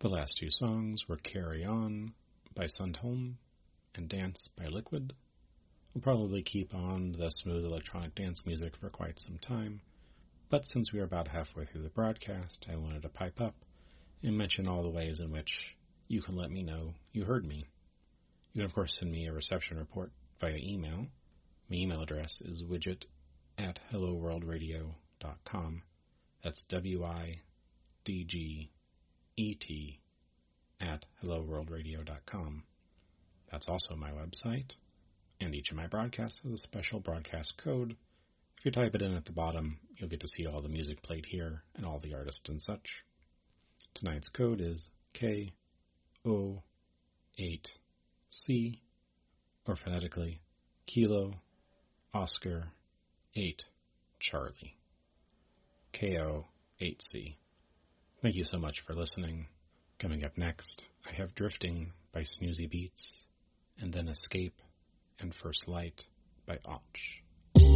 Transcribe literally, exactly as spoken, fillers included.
The last two songs were Carry On by Sundholm and Dance by Liquid. We'll probably keep on the smooth electronic dance music for quite some time, but since we are about halfway through the broadcast, I wanted to pipe up and mention all the ways in which you can let me know you heard me. You can, of course, send me a reception report via email. My email address is widget at hello world radio dot com. That's W I D G E T at hello world radio dot com. That's also my website, and each of my broadcasts has a special broadcast code. If you type it in at the bottom, you'll get to see all the music played here and all the artists and such. Tonight's code is K O eight C, or phonetically, Kilo Oscar eight Charlie. K O eight C. Thank you so much for listening. Coming up next, I have Drifting by Snoozy Beats, and then Escape and First Light by Och.